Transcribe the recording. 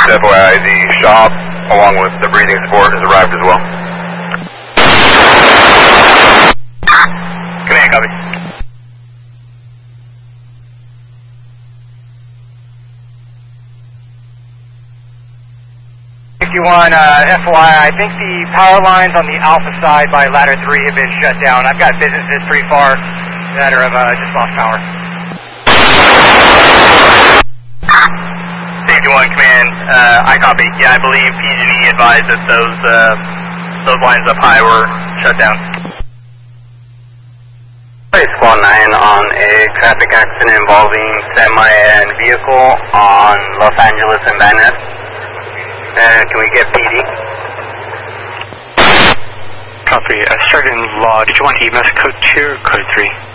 FYI, the shop, along with the breathing support, has arrived as well. Command, copy. 61, FYI, I think the power lines on the Alpha side by ladder 3 have been shut down. I've got businesses pretty far that are just lost power. 61, command, I copy. Yeah, I believe PG&E advised that those lines up high were shut down. Squad 9 on a traffic accident involving semi and vehicle on Los Angeles and Van Ness. Can we get PD? Copy. Starting law. Did you want EMS code 2 or code 3?